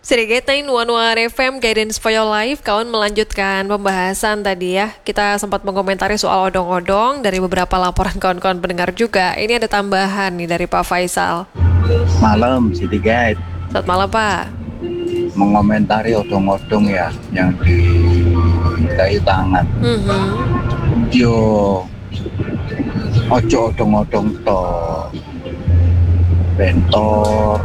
Sirigatain One FM Guidance for Your Life, kawan melanjutkan pembahasan tadi ya. Kita sempat mengomentari soal odong-odong dari beberapa laporan kawan-kawan pendengar juga. Ini ada tambahan nih dari Pak Faisal. Malam, Siti Guide. Selamat malam Pak. Mengomentari odong-odong ya, yang di tangan. Yo, ojo odong-odong to, bentor.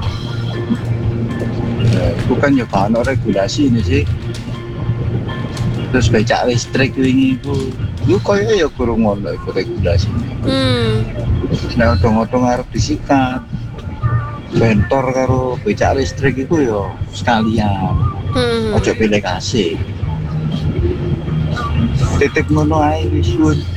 Itu kan ya bahan regulasi ini sih. Terus becak listrik ini itu kayaknya ya kurang ngono itu regulasi ini. Nah odong-odong harus disikat. Bentor karo becak listrik itu ya sekalian. Ojo pilih kasih. Titik ngono ae wis.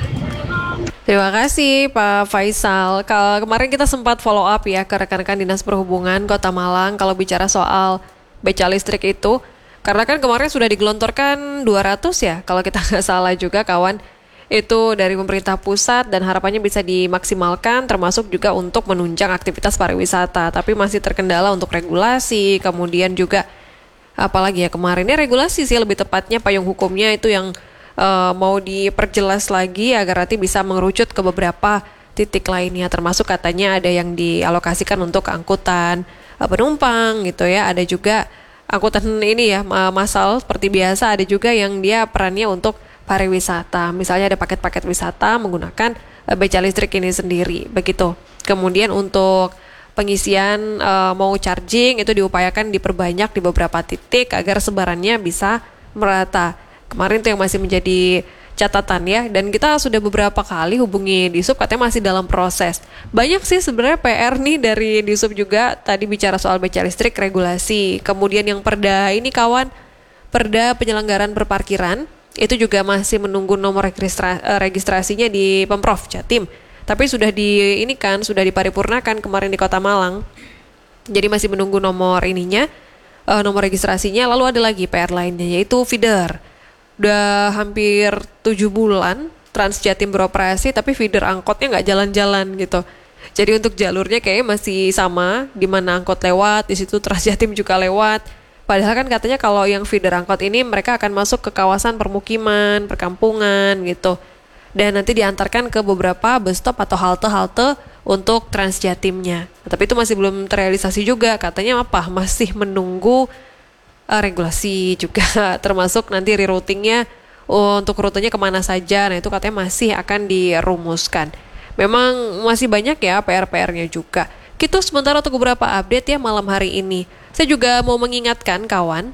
Terima kasih Pak Faisal. Kemarin kita sempat follow up ya ke rekan-rekan Dinas Perhubungan Kota Malang kalau bicara soal beca listrik itu. Karena kan kemarin sudah digelontorkan 200 ya, kalau kita nggak salah juga kawan. Itu dari pemerintah pusat dan harapannya bisa dimaksimalkan termasuk juga untuk menunjang aktivitas pariwisata. Tapi masih terkendala untuk regulasi, kemudian juga apalagi ya kemarinnya regulasi sih lebih tepatnya payung hukumnya itu yang mau diperjelas lagi agar nanti bisa mengerucut ke beberapa titik lainnya, termasuk katanya ada yang dialokasikan untuk angkutan penumpang gitu ya, ada juga angkutan ini ya massal seperti biasa, ada juga yang dia perannya untuk pariwisata, misalnya ada paket-paket wisata menggunakan beca listrik ini sendiri begitu. Kemudian untuk pengisian mau charging itu diupayakan diperbanyak di beberapa titik agar sebarannya bisa merata. Kemarin itu yang masih menjadi catatan ya, dan kita sudah beberapa kali hubungi Disub, katanya masih dalam proses. Banyak sih sebenarnya PR nih dari Disub juga, tadi bicara soal beca listrik, regulasi. Kemudian yang perda ini kawan, perda penyelenggaraan berparkiran, itu juga masih menunggu nomor registrasinya di Pemprov Jatim. Tapi sudah sudah diparipurnakan kemarin di Kota Malang. Jadi masih menunggu nomor ininya, nomor registrasinya. Lalu ada lagi PR lainnya yaitu feeder. Udah hampir 7 bulan Trans Jatim beroperasi tapi feeder angkotnya nggak jalan-jalan gitu. Jadi untuk jalurnya kayaknya masih sama, di mana angkot lewat, di situ Trans Jatim juga lewat. Padahal kan katanya kalau yang feeder angkot ini mereka akan masuk ke kawasan permukiman, perkampungan gitu. Dan nanti diantarkan ke beberapa bus stop atau halte-halte untuk Trans Jatimnya. Tapi itu masih belum terrealisasi juga, katanya masih menunggu regulasi juga, termasuk nanti reroutingnya untuk rutenya kemana saja. Nah itu katanya masih akan dirumuskan. Memang masih banyak ya PR-PR-nya juga. Gitu sementara untuk beberapa update ya malam hari ini. Saya juga mau mengingatkan kawan,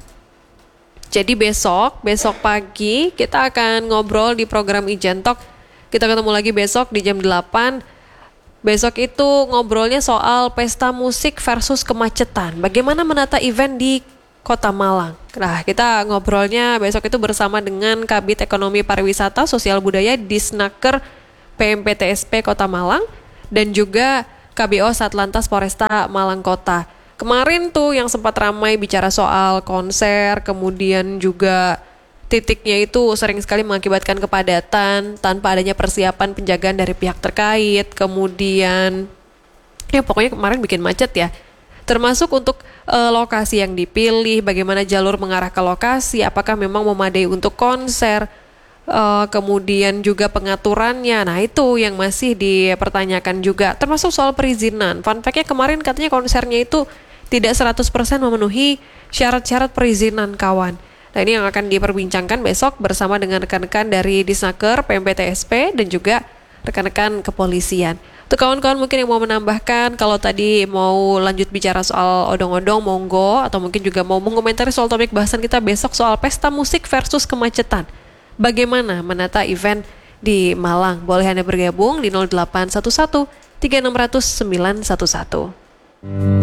jadi besok pagi kita akan ngobrol di program Ijen Talk. Kita ketemu lagi besok di jam 8. Besok itu ngobrolnya soal pesta musik versus kemacetan. Bagaimana menata event di Kota Malang. Nah, kita ngobrolnya besok itu bersama dengan Kabid Ekonomi Pariwisata Sosial Budaya Disnaker PMPTSP Kota Malang dan juga KBO Satlantas Polresta Malang Kota. Kemarin tuh yang sempat ramai bicara soal konser, kemudian juga titiknya itu sering sekali mengakibatkan kepadatan tanpa adanya persiapan penjagaan dari pihak terkait. Kemudian ya pokoknya kemarin bikin macet ya. Termasuk untuk lokasi yang dipilih, bagaimana jalur mengarah ke lokasi, apakah memang memadai untuk konser, kemudian juga pengaturannya. Nah itu yang masih dipertanyakan juga, termasuk soal perizinan. Fun fact-nya kemarin katanya konsernya itu tidak 100% memenuhi syarat-syarat perizinan kawan. Nah ini yang akan diperbincangkan besok bersama dengan rekan-rekan dari Disnaker, PMPTSP dan juga rekan-rekan kepolisian. Untuk kawan-kawan mungkin yang mau menambahkan, kalau tadi mau lanjut bicara soal odong-odong, monggo, atau mungkin juga mau mengomentari soal topik bahasan kita besok soal pesta musik versus kemacetan. Bagaimana menata event di Malang? Boleh Anda bergabung di 0811 3600 911.